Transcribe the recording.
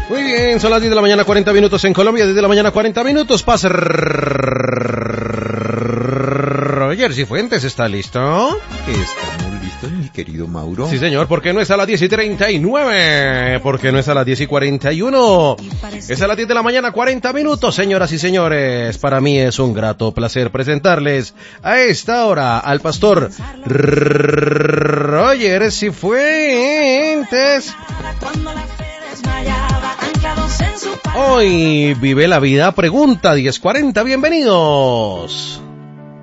Muy bien, son las 10 de la mañana, 40 minutos en Colombia, 10 de la mañana, 40 minutos. Pase Roger Cifuentes, ¿está listo? Estamos listos, mi querido Mauro. Sí, señor, porque no es a las 10:39, porque no es a las 10:41, es a las 10 de la mañana, 40 minutos, señoras y señores. Para mí es un grato placer presentarles a esta hora al pastor Roger Cifuentes. Hoy vive la vida, pregunta 1040, bienvenidos.